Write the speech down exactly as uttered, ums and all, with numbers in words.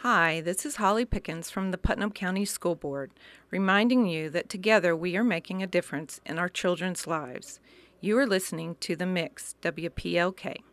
Hi, this is Holly Pickens from the Putnam County School Board, reminding you that together we are making a difference in our children's lives. You are listening to The Mix, W P L K.